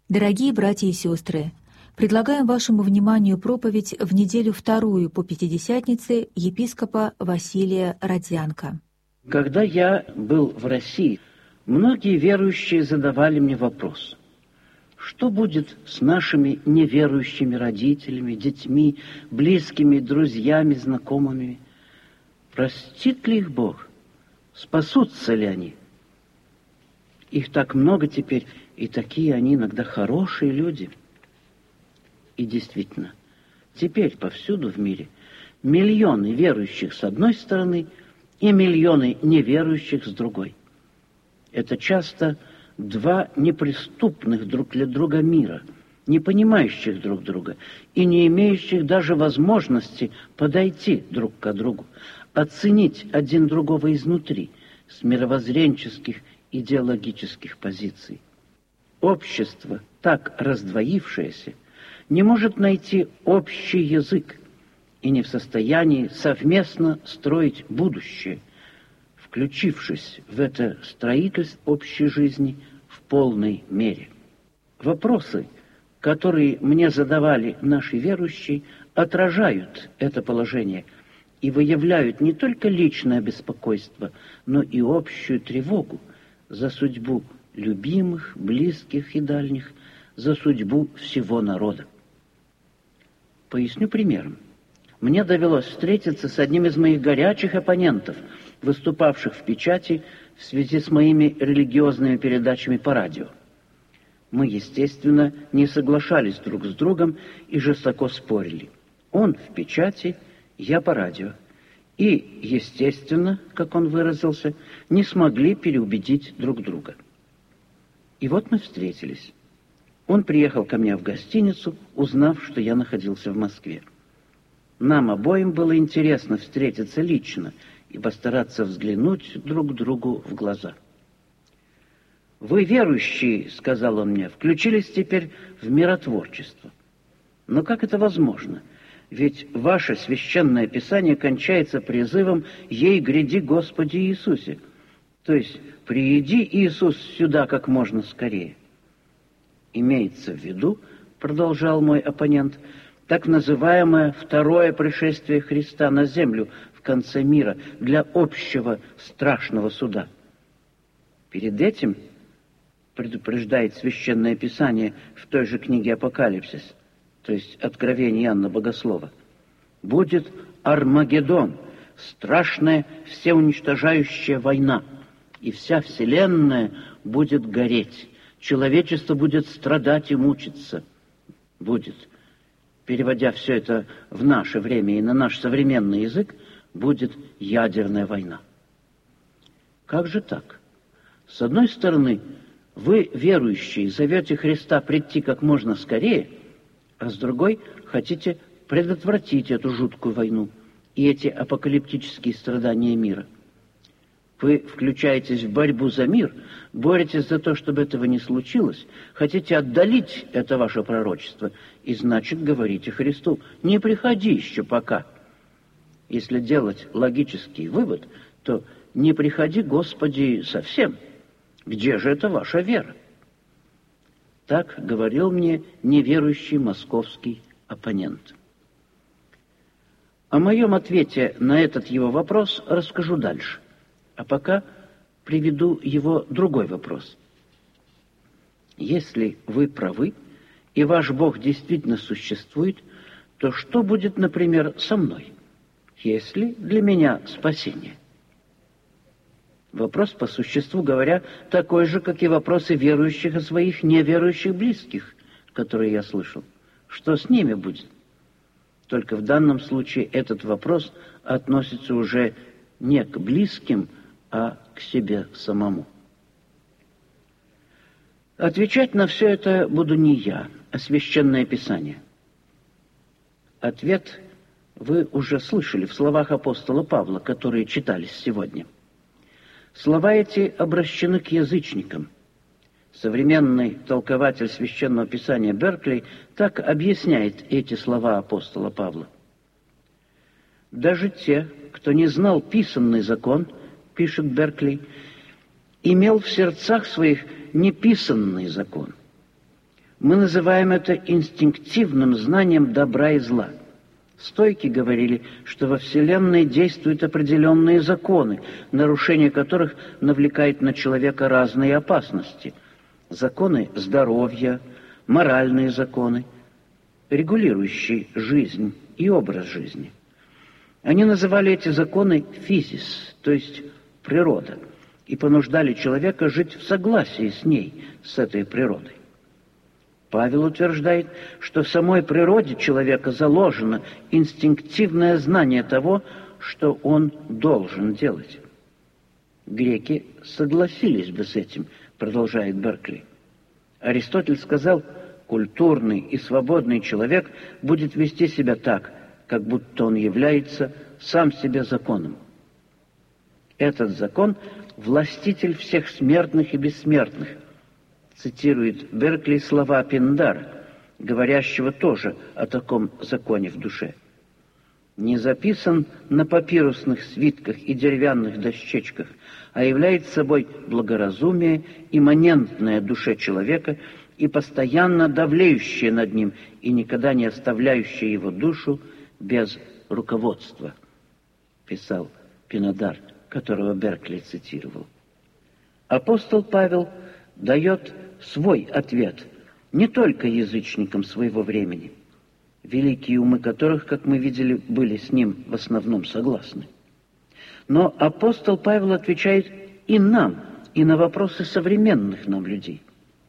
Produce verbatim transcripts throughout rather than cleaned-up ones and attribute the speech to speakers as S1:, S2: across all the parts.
S1: Дорогие братья и сестры, предлагаем вашему вниманию проповедь в неделю вторую по Пятидесятнице епископа Василия Родзянко.
S2: Когда я был в России, многие верующие задавали мне вопрос: что будет с нашими неверующими родителями, детьми, близкими, друзьями, знакомыми? Простит ли их Бог? Спасутся ли они? Их так много теперь, и такие они иногда хорошие люди. И действительно, теперь повсюду в мире миллионы верующих с одной стороны и миллионы неверующих с другой. Это часто два неприступных друг для друга мира, не понимающих друг друга и не имеющих даже возможности подойти друг к другу, оценить один другого изнутри, с мировоззренческих, идеологических позиций. Общество, так раздвоившееся, не может найти общий язык и не в состоянии совместно строить будущее, включившись в это строительство общей жизни в полной мере. Вопросы, которые мне задавали наши верующие, отражают это положение и выявляют не только личное беспокойство, но и общую тревогу за судьбу любимых, близких и дальних, за судьбу всего народа. Поясню примером. Мне довелось встретиться с одним из моих горячих оппонентов, выступавших в печати в связи с моими религиозными передачами по радио. Мы, естественно, не соглашались друг с другом и жестоко спорили. Он в печати, я по радио. И, естественно, как он выразился, не смогли переубедить друг друга. И вот мы встретились. Он приехал ко мне в гостиницу, узнав, что я находился в Москве. Нам обоим было интересно встретиться лично и постараться взглянуть друг другу в глаза. «Вы, верующие, — сказал он мне, — включились теперь в миротворчество. Но как это возможно? Ведь ваше священное писание кончается призывом «Ей гряди, Господи Иисусе», то есть «Прииди, Иисус, сюда как можно скорее». Имеется в виду, продолжал мой оппонент, так называемое второе пришествие Христа на землю в конце мира для общего страшного суда. Перед этим, предупреждает Священное Писание в той же книге Апокалипсис, то есть Откровение Иоанна Богослова, будет Армагеддон, страшная всеуничтожающая война, и вся вселенная будет гореть, человечество будет страдать и мучиться. Будет, переводя все это в наше время и на наш современный язык, будет ядерная война. Как же так? С одной стороны, вы, верующие, зовете Христа прийти как можно скорее, а с другой хотите предотвратить эту жуткую войну и эти апокалиптические страдания мира. Вы включаетесь в борьбу за мир, боретесь за то, чтобы этого не случилось, хотите отдалить это ваше пророчество, и значит говорите Христу: «Не приходи еще пока». Если делать логический вывод, то «не приходи, Господи, совсем». Где же это ваша вера? Так говорил мне неверующий московский оппонент. О моем ответе на этот его вопрос расскажу дальше. А пока приведу его другой вопрос. Если вы правы, и ваш Бог действительно существует, то что будет, например, со мной, если для меня спасение? Вопрос, по существу говоря, такой же, как и вопросы верующих о своих неверующих близких, которые я слышал. Что с ними будет? Только в данном случае этот вопрос относится уже не к близким, а к себе самому. Отвечать на все это буду не я, а Священное Писание. Ответ вы уже слышали в словах апостола Павла, которые читались сегодня. Слова эти обращены к язычникам. Современный толкователь Священного Писания Беркли так объясняет эти слова апостола Павла. «Даже те, кто не знал писанный закон, — пишет Беркли, — имел в сердцах своих неписанный закон. Мы называем это инстинктивным знанием добра и зла. Стойки говорили, что во Вселенной действуют определенные законы, нарушение которых навлекает на человека разные опасности. Законы здоровья, моральные законы, регулирующие жизнь и образ жизни. Они называли эти законы физис, то есть природа, и понуждали человека жить в согласии с ней, с этой природой. Павел утверждает, что в самой природе человека заложено инстинктивное знание того, что он должен делать. Греки согласились бы с этим, продолжает Беркли. Аристотель сказал, культурный и свободный человек будет вести себя так, как будто он является сам себе законом. Этот закон – властитель всех смертных и бессмертных, цитирует Беркли слова Пиндара, говорящего тоже о таком законе в душе. Не записан на папирусных свитках и деревянных дощечках, а является собой благоразумие, имманентное душе человека и постоянно давлеющее над ним, и никогда не оставляющее его душу без руководства, писал Пинадар, которого Беркли цитировал. Апостол Павел дает свой ответ не только язычникам своего времени, великие умы которых, как мы видели, были с ним в основном согласны. Но апостол Павел отвечает и нам, и на вопросы современных нам людей.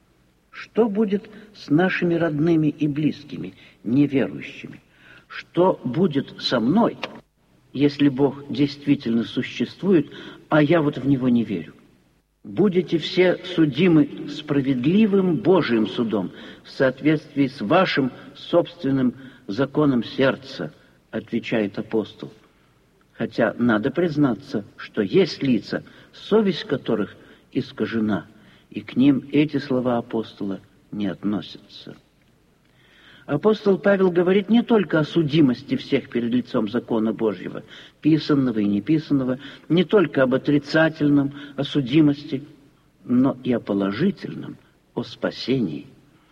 S2: Что будет с нашими родными и близкими, неверующими? Что будет со мной, если Бог действительно существует, а я вот в Него не верю? Будете все судимы справедливым Божиим судом в соответствии с вашим собственным законом сердца, отвечает апостол. Хотя надо признаться, что есть лица, совесть которых искажена, и к ним эти слова апостола не относятся. Апостол Павел говорит не только о судимости всех перед лицом закона Божьего, писанного и неписанного, не только об отрицательном, о судимости, но и о положительном, о спасении.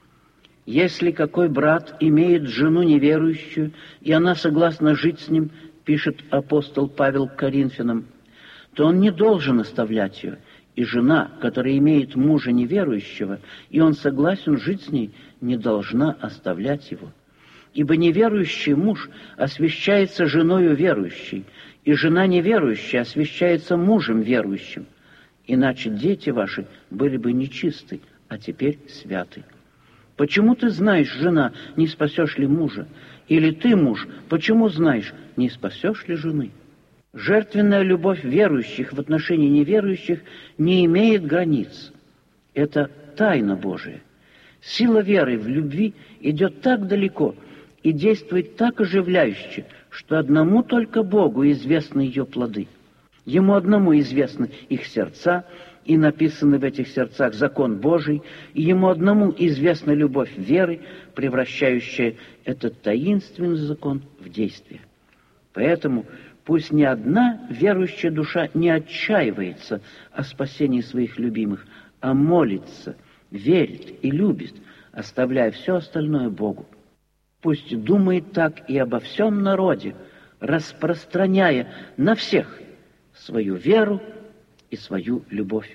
S2: Если какой брат имеет жену неверующую, и она согласна жить с ним, пишет апостол Павел к Коринфянам, то он не должен оставлять ее. И жена, которая имеет мужа неверующего, и он согласен жить с ней, не должна оставлять его. Ибо неверующий муж освящается женою верующей, и жена неверующая освящается мужем верующим. Иначе дети ваши были бы нечисты, а теперь святы. Почему ты знаешь, жена, не спасешь ли мужа? Или ты, муж, почему знаешь, не спасешь ли жены? Жертвенная любовь верующих в отношении неверующих не имеет границ. Это тайна Божия. Сила веры в любви идет так далеко и действует так оживляюще, что одному только Богу известны ее плоды. Ему одному известны их сердца, и написанный в этих сердцах закон Божий, и ему одному известна любовь веры, превращающая этот таинственный закон в действие. Поэтому пусть ни одна верующая душа не отчаивается о спасении своих любимых, а молится, верит и любит, оставляя все остальное Богу. Пусть думает так и обо всем народе, распространяя на всех свою веру и свою любовь.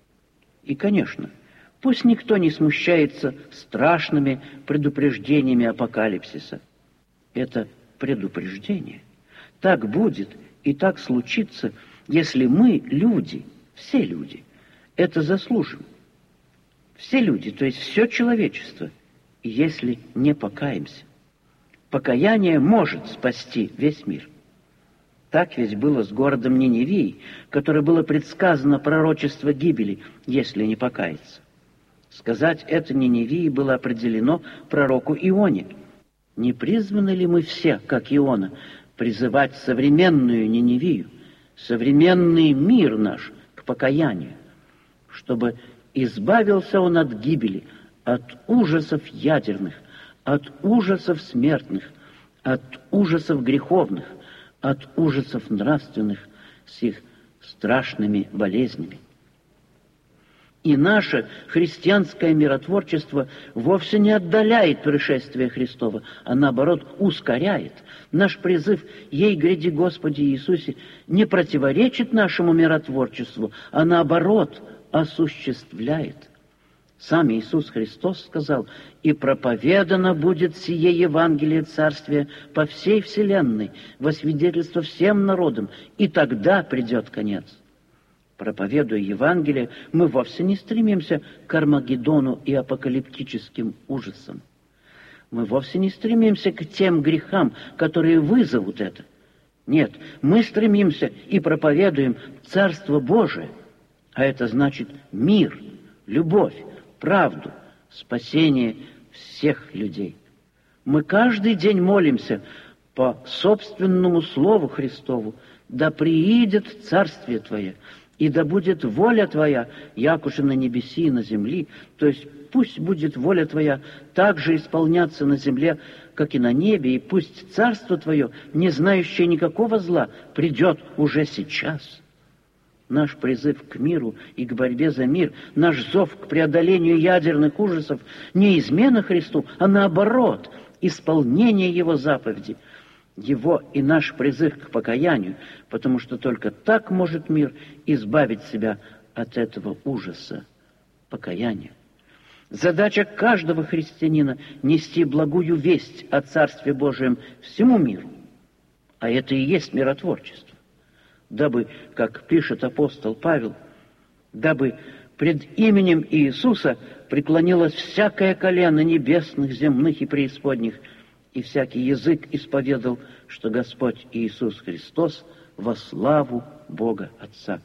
S2: И, конечно, пусть никто не смущается страшными предупреждениями апокалипсиса. Это предупреждение. Так будет и так случится, если мы, люди, все люди, это заслужим. Все люди, то есть все человечество, если не покаемся. Покаяние может спасти весь мир. Так ведь было с городом Ниневией, которое было предсказано пророчество гибели, если не покаяться. Сказать это Ниневии было определено пророку Ионе. Не призваны ли мы все, как Иона, призывать современную Ниневию, современный мир наш к покаянию, чтобы избавился он от гибели, от ужасов ядерных, от ужасов смертных, от ужасов греховных, от ужасов нравственных с их страшными болезнями. И наше христианское миротворчество вовсе не отдаляет пришествие Христова, а наоборот ускоряет. Наш призыв «Ей гряди, Господи Иисусе» не противоречит нашему миротворчеству, а наоборот осуществляет. Сам Иисус Христос сказал: «И проповедано будет сие Евангелие Царствия по всей вселенной, во свидетельство всем народам, и тогда придет конец». Проповедуя Евангелие, мы вовсе не стремимся к Армагеддону и апокалиптическим ужасам. Мы вовсе не стремимся к тем грехам, которые вызовут это. Нет, мы стремимся и проповедуем Царство Божие, а это значит мир, любовь, правду, спасение всех людей. Мы каждый день молимся по собственному Слову Христову: «Да приидет Царствие Твое, и да будет воля Твоя, якоже на небеси и на земли». То есть пусть будет воля Твоя так же исполняться на земле, как и на небе, и пусть Царство Твое, не знающее никакого зла, придет уже сейчас. Наш призыв к миру и к борьбе за мир, наш зов к преодолению ядерных ужасов не измена Христу, а наоборот, исполнение Его заповеди. Его и наш призыв к покаянию, потому что только так может мир избавить себя от этого ужаса покаяния. Задача каждого христианина — нести благую весть о Царстве Божьем всему миру, а это и есть миротворчество. Дабы, как пишет апостол Павел, дабы пред именем Иисуса преклонилось всякое колено небесных, земных и преисподних, и всякий язык исповедал, что Господь Иисус Христос во славу Бога Отца.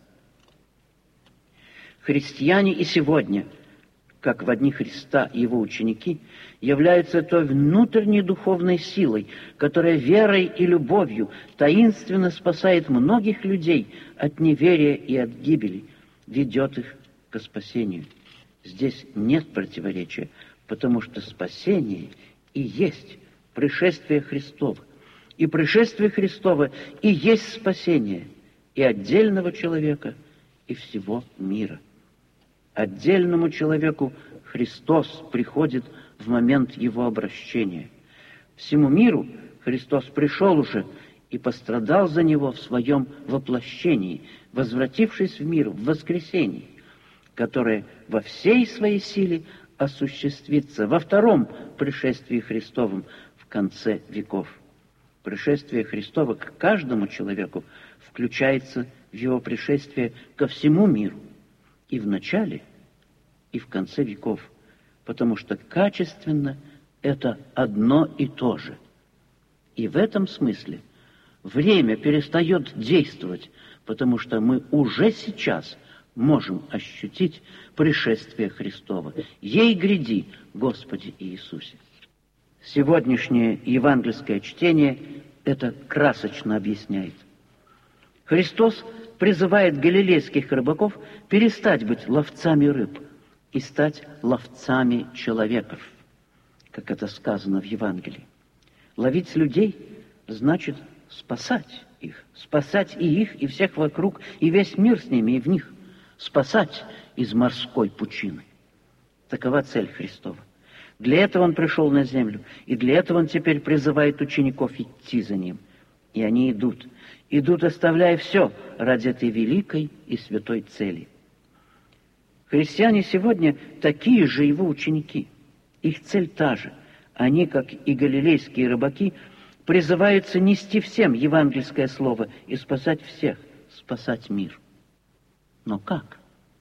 S2: Христиане и сегодня, как в одни Христа Его ученики, являются той внутренней духовной силой, которая верой и любовью таинственно спасает многих людей от неверия и от гибели, ведет их к спасению. Здесь нет противоречия, потому что спасение и есть пришествие Христово. И пришествие Христово и есть спасение и отдельного человека, и всего мира. Отдельному человеку Христос приходит в момент Его обращения. Всему миру Христос пришел уже и пострадал за него в Своем воплощении, возвратившись в мир в воскресении, которое во всей своей силе осуществится во втором пришествии Христовом в конце веков. Пришествие Христово к каждому человеку включается в Его пришествие ко всему миру, и в начале, и в конце веков, потому что качественно это одно и то же. И в этом смысле время перестает действовать, потому что мы уже сейчас можем ощутить пришествие Христово. Ей гряди, Господи Иисусе. Сегодняшнее евангельское чтение это красочно объясняет. Христос призывает галилейских рыбаков перестать быть ловцами рыб и стать ловцами человеков, как это сказано в Евангелии. Ловить людей значит спасать их, спасать и их, и всех вокруг, и весь мир с ними, и в них, спасать из морской пучины. Такова цель Христова. Для этого Он пришел на землю, и для этого Он теперь призывает учеников идти за Ним. И они идут. Идут, оставляя все ради этой великой и святой цели. Христиане сегодня такие же Его ученики. Их цель та же. Они, как и галилейские рыбаки, призываются нести всем евангельское слово и спасать всех, спасать мир. Но как?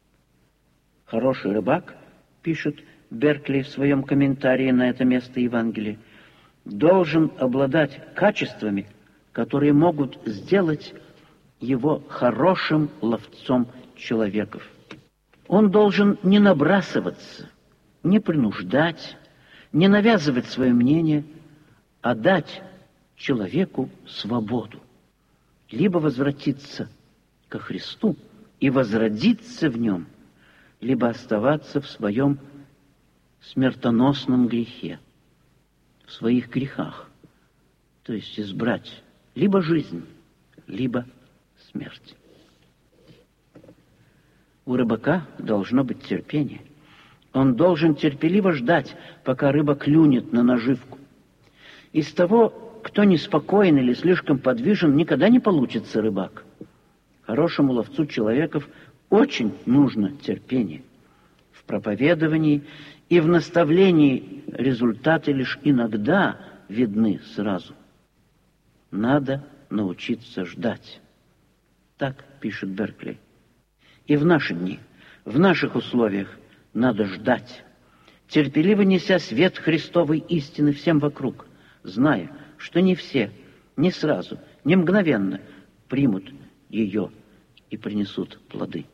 S2: Хороший рыбак, пишет Беркли в своем комментарии на это место Евангелия, должен обладать качествами, которые могут сделать его хорошим ловцом человеков. Он должен не набрасываться, не принуждать, не навязывать свое мнение, а дать человеку свободу. Либо возвратиться ко Христу и возродиться в Нем, либо оставаться в своем смертоносном грехе, в своих грехах, то есть избрать либо жизнь, либо смерть. У рыбака должно быть терпение. Он должен терпеливо ждать, пока рыба клюнет на наживку. Из того, кто неспокоен или слишком подвижен, никогда не получится рыбак. Хорошему ловцу человеков очень нужно терпение. В проповедовании и в наставлении результаты лишь иногда видны сразу. Надо научиться ждать. Так пишет Беркли. И в наши дни, в наших условиях надо ждать, терпеливо неся свет Христовой истины всем вокруг, зная, что не все, не сразу, не мгновенно примут ее и принесут плоды.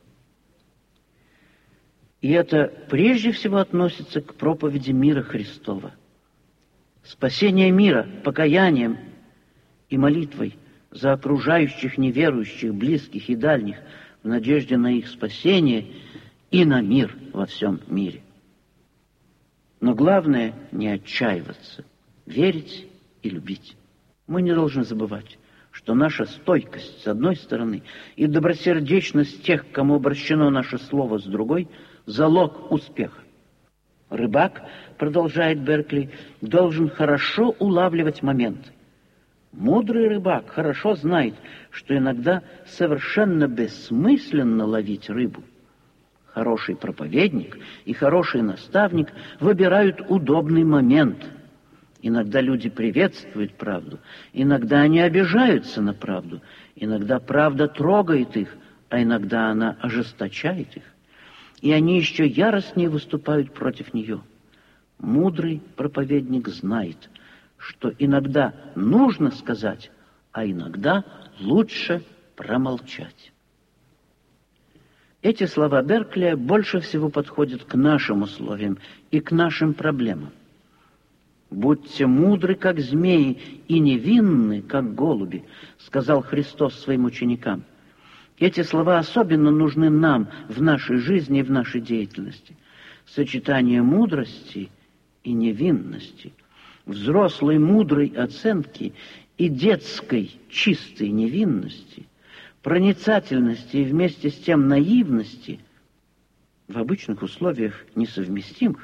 S2: И это прежде всего относится к проповеди мира Христова. Спасение мира покаянием и молитвой за окружающих неверующих, близких и дальних, в надежде на их спасение и на мир во всем мире. Но главное — не отчаиваться, верить и любить. Мы не должны забывать, что наша стойкость с одной стороны и добросердечность тех, к кому обращено наше слово с другой — залог успеха. Рыбак, продолжает Беркли, должен хорошо улавливать момент. Мудрый рыбак хорошо знает, что иногда совершенно бессмысленно ловить рыбу. Хороший проповедник и хороший наставник выбирают удобный момент. Иногда люди приветствуют правду, иногда они обижаются на правду, иногда правда трогает их, а иногда она ожесточает их. И они еще яростнее выступают против нее. Мудрый проповедник знает, что иногда нужно сказать, а иногда лучше промолчать. Эти слова Беркли больше всего подходят к нашим условиям и к нашим проблемам. «Будьте мудры, как змеи, и невинны, как голуби», сказал Христос своим ученикам. Эти слова особенно нужны нам в нашей жизни и в нашей деятельности. Сочетание мудрости и невинности, взрослой мудрой оценки и детской чистой невинности, проницательности и вместе с тем наивности в обычных условиях несовместимых.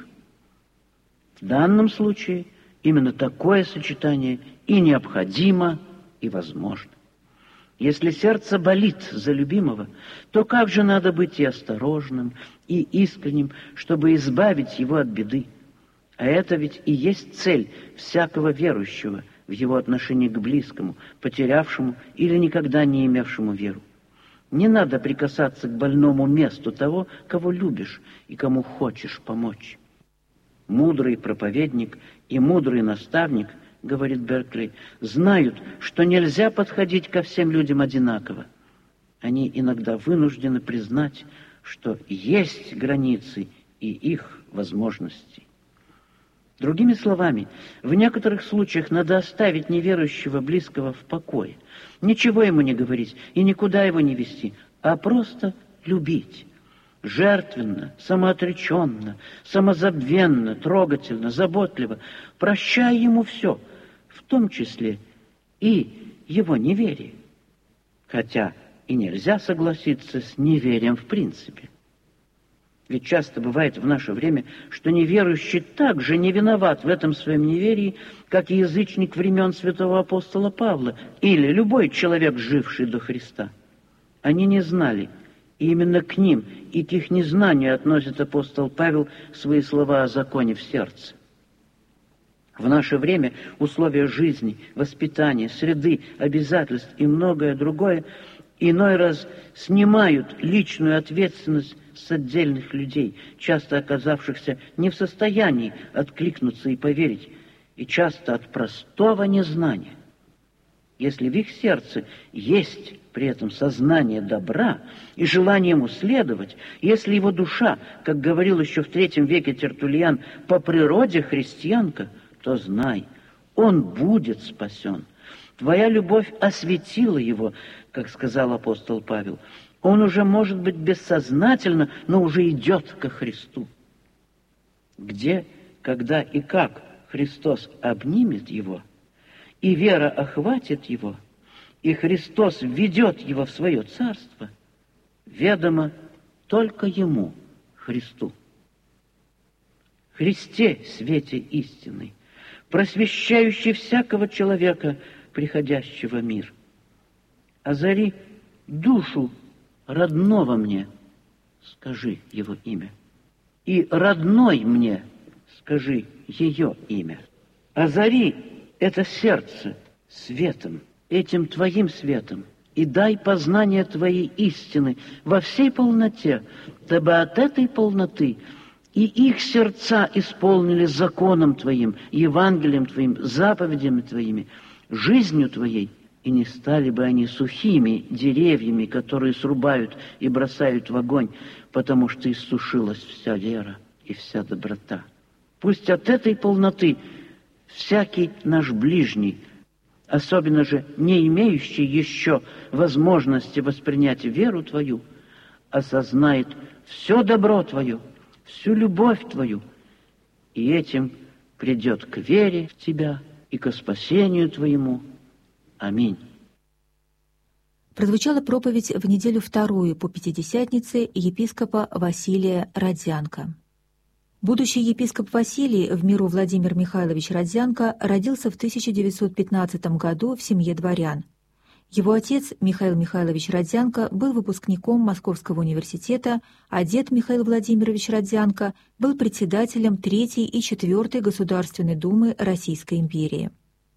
S2: В данном случае именно такое сочетание и необходимо, и возможно. Если сердце болит за любимого, то как же надо быть и осторожным, и искренним, чтобы избавить его от беды? А это ведь и есть цель всякого верующего в его отношении к близкому, потерявшему или никогда не имевшему веру. Не надо прикасаться к больному месту того, кого любишь и кому хочешь помочь. Мудрый проповедник и мудрый наставник, говорит Беркли, знают, что нельзя подходить ко всем людям одинаково. Они иногда вынуждены признать, что есть границы и их возможностей. Другими словами, в некоторых случаях надо оставить неверующего близкого в покое, ничего ему не говорить и никуда его не вести, а просто любить. Жертвенно, самоотреченно, самозабвенно, трогательно, заботливо, прощая ему все, в том числе и его неверие. Хотя и нельзя согласиться с неверием в принципе. Ведь часто бывает в наше время, что неверующий так же не виноват в этом своем неверии, как и язычник времен святого апостола Павла или любой человек, живший до Христа. Они не знали, и именно к ним и к их незнанию относит апостол Павел свои слова о законе в сердце. В наше время условия жизни, воспитания, среды, обязательств и многое другое иной раз снимают личную ответственность с отдельных людей, часто оказавшихся не в состоянии откликнуться и поверить, и часто от простого незнания. Если в их сердце есть при этом сознание добра и желание ему следовать, если его душа, как говорил еще в третьем веке Тертуллиан, по природе христианка, то знай, он будет спасен. Твоя любовь осветила его, как сказал апостол Павел. Он уже, может быть, бессознательно, но уже идет ко Христу. Где, когда и как Христос обнимет его, и вера охватит его, и Христос введет его в свое царство, ведомо только Ему, Христу. Христе, свете истины, просвещающий всякого человека, приходящего в мир. Озари душу родного мне, скажи его имя. И родной мне, скажи ее имя. Озари это сердце светом, этим Твоим светом, и дай познание Твоей истины во всей полноте, дабы от этой полноты и их сердца исполнились законом Твоим, Евангелием Твоим, заповедями Твоими, жизнью Твоей, и не стали бы они сухими деревьями, которые срубают и бросают в огонь, потому что иссушилась вся вера и вся доброта. Пусть от этой полноты всякий наш ближний, особенно же не имеющий еще возможности воспринять веру Твою, осознает все добро Твое, всю любовь Твою, и этим придет к вере в Тебя и ко спасению Твоему. Аминь.
S1: Прозвучала проповедь в неделю вторую по Пятидесятнице епископа Василия Родзянко. Будущий епископ Василий, в миру Владимир Михайлович Родзянко, родился в тысяча девятьсот пятнадцатом году в семье дворян. Его отец, Михаил Михайлович Родзянко, был выпускником Московского университета, а дед Михаил Владимирович Родзянко был председателем Третьей и Четвертой Государственной Думы Российской империи.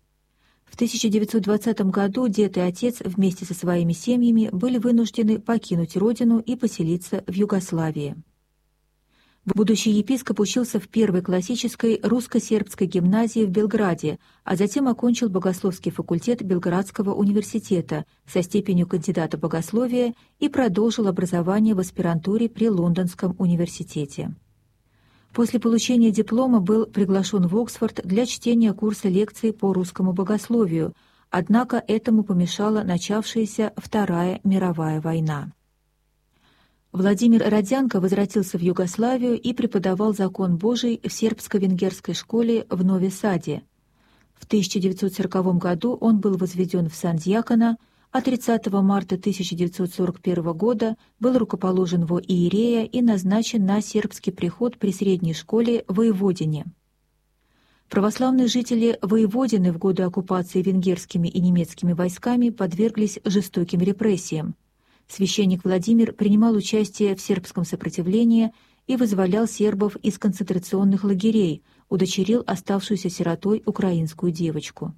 S1: В тысяча девятьсот двадцатом году дед и отец вместе со своими семьями были вынуждены покинуть родину и поселиться в Югославии. Будущий епископ учился в первой классической русско-сербской гимназии в Белграде, а затем окончил богословский факультет Белградского университета со степенью кандидата богословия и продолжил образование в аспирантуре при Лондонском университете. После получения диплома был приглашен в Оксфорд для чтения курса лекций по русскому богословию, однако этому помешала начавшаяся Вторая мировая война. Владимир Родзянко возвратился в Югославию и преподавал закон Божий в сербско-венгерской школе в Нови Саде. В тысяча девятьсот сороковом году он был возведен в сан дьякона, а тридцатого марта тысяча девятьсот сорок первого года был рукоположен во иерея и назначен на сербский приход при средней школе в Воеводине. Православные жители Воеводины в годы оккупации венгерскими и немецкими войсками подверглись жестоким репрессиям. Священник Владимир принимал участие в сербском сопротивлении и вызволял сербов из концентрационных лагерей, удочерил оставшуюся сиротой украинскую девочку.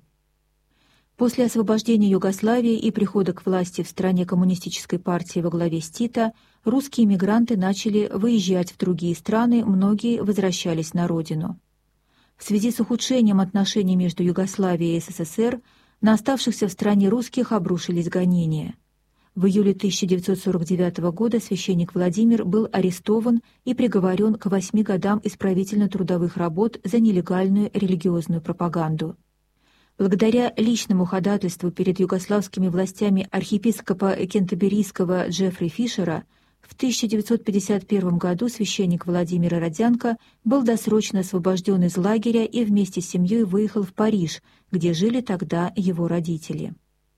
S1: После освобождения Югославии и прихода к власти в стране коммунистической партии во главе с Тита, русские эмигранты начали выезжать в другие страны, многие возвращались на родину. В связи с ухудшением отношений между Югославией и СССР на оставшихся в стране русских обрушились гонения. В июле тысяча девятьсот сорок девятого года священник Владимир был арестован и приговорен к восьми годам исправительно-трудовых работ за нелегальную религиозную пропаганду. Благодаря личному ходатайству перед югославскими властями архиепископа кентерберийского Джеффри Фишера в тысяча девятьсот пятьдесят первом году священник Владимир Родзянко был досрочно освобожден из лагеря и вместе с семьей выехал в Париж, где жили тогда его родители.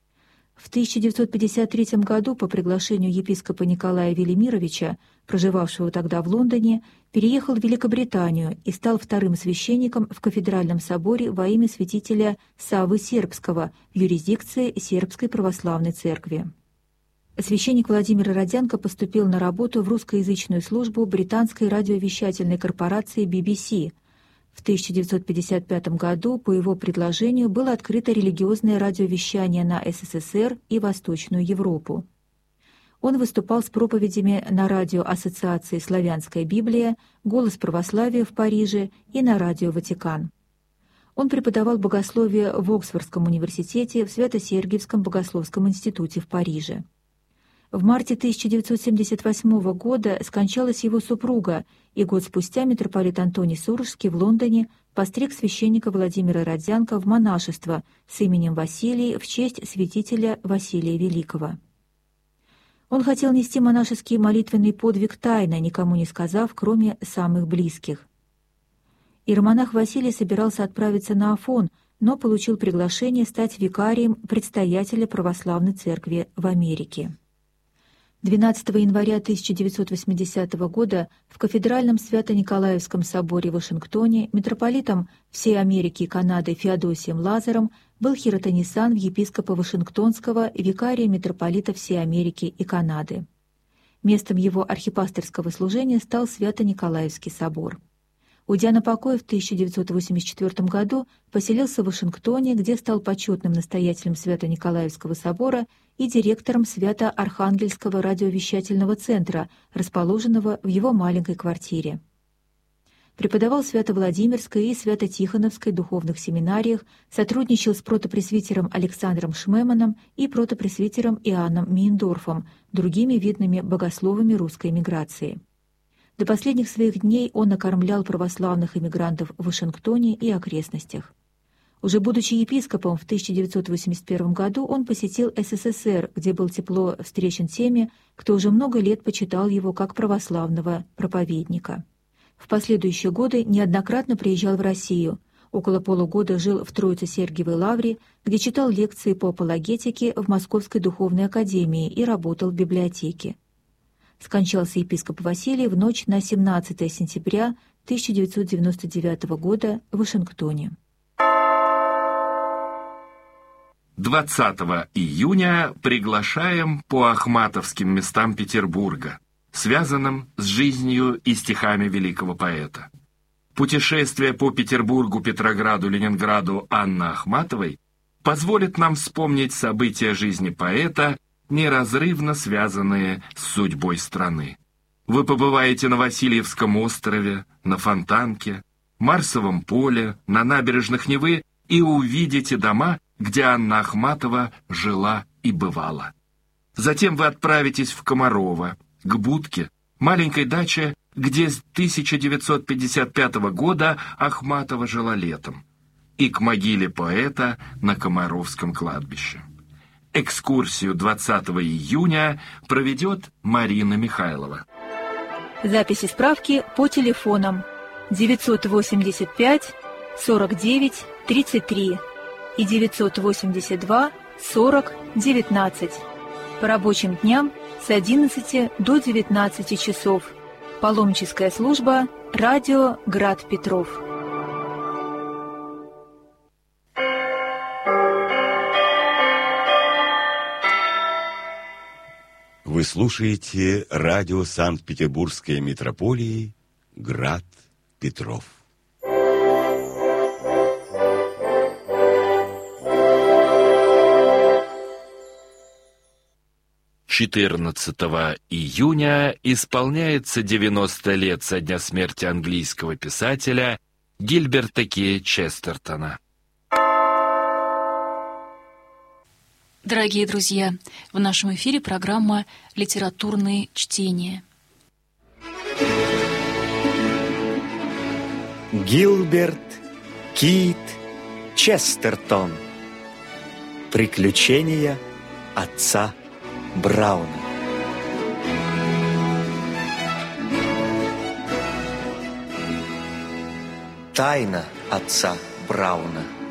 S1: В тысяча девятьсот пятьдесят третьем году по приглашению епископа Николая Велимировича, проживавшего тогда в Лондоне, переехал в Великобританию и стал вторым священником в кафедральном соборе во имя святителя Саввы Сербского в юрисдикции Сербской православной церкви. Священник Владимир Родзянко поступил на работу в русскоязычную службу британской радиовещательной корпорации би би си. В тысяча девятьсот пятьдесят пятом году по его предложению было открыто религиозное радиовещание на СССР и Восточную Европу. Он выступал с проповедями на радио Ассоциации «Славянская Библия», «Голос православия» в Париже и на радио «Ватикан». Он преподавал богословие в Оксфордском университете, в Свято-Сергиевском богословском институте в Париже. В марте тысяча девятьсот семьдесят восьмого года скончалась его супруга, и год спустя митрополит Антоний Сурожский в Лондоне постриг священника Владимира Родзянко в монашество с именем Василий в честь святителя Василия Великого. Он хотел нести монашеский молитвенный подвиг тайно, никому не сказав, кроме самых близких. Иеромонах Василий собирался отправиться на Афон, но получил приглашение стать викарием предстоятеля православной церкви в Америке. двенадцатого января тысяча девятьсот восьмидесятого года в кафедральном Свято-Николаевском соборе в Вашингтоне митрополитом всей Америки и Канады Феодосием Лазаром был хиротонисан в епископа Вашингтонского и викария митрополита всей Америки и Канады. Местом его архипасторского служения стал Свято-Николаевский собор. Уйдя на покой в тысяча девятьсот восемьдесят четвёртом году, поселился в Вашингтоне, где стал почетным настоятелем Свято-Николаевского собора и директором Свято-Архангельского радиовещательного центра, расположенного в его маленькой квартире. Преподавал в Свято-Владимирской и Свято-Тихоновской духовных семинариях, сотрудничал с протопресвитером Александром Шмеманом и протопресвитером Иоанном Мейндорфом, другими видными богословами русской эмиграции. До последних своих дней он окормлял православных эмигрантов в Вашингтоне и окрестностях. Уже будучи епископом в тысяча девятьсот восемьдесят первом году он посетил СССР, где был тепло встречен теми, кто уже много лет почитал его как православного проповедника. В последующие годы неоднократно приезжал в Россию. Около полугода жил в Троице-Сергиевой лавре, где читал лекции по апологетике в Московской духовной академии и работал в библиотеке. Скончался епископ Василий в ночь на семнадцатое сентября тысяча девятьсот девяносто девятого года в Вашингтоне.
S3: двадцатого июня приглашаем по ахматовским местам Петербурга, связанным с жизнью и стихами великого поэта. Путешествие по Петербургу, Петрограду, Ленинграду Анны Ахматовой позволит нам вспомнить события жизни поэта, неразрывно связанные с судьбой страны. Вы побываете на Васильевском острове, на Фонтанке, Марсовом поле, на набережных Невы и увидите дома, где Анна Ахматова жила и бывала. Затем вы отправитесь в Комарово, к Будке, маленькой даче, где с тысяча девятьсот пятьдесят пятого года Ахматова жила летом, и к могиле поэта на Комаровском кладбище. Экскурсию двадцатого июня проведет Марина Михайлова.
S1: Записи справки по телефонам девятьсот восемьдесят пять сорок девять тридцать три и девятьсот восемьдесят два сорок девятнадцать. По рабочим дням с одиннадцати до девятнадцати часов. Паломническая служба «Радио Град Петров».
S4: Вы слушаете радио Санкт-Петербургской митрополии «Град Петров».
S3: четырнадцатого июня исполняется девяносто лет со дня смерти английского писателя Гильберта Кея Честертона.
S5: Дорогие друзья, в нашем эфире программа «Литературные чтения».
S6: Гилберт Кит Честертон. Приключения отца Брауна. Тайна отца Брауна.